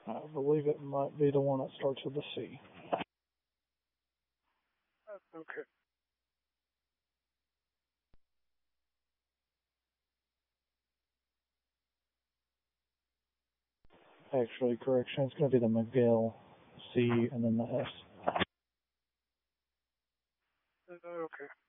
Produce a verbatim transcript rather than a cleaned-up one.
I believe it might be the one that starts with a C. Okay. Actually, correction, it's going to be the Miguel C and then the S. Okay.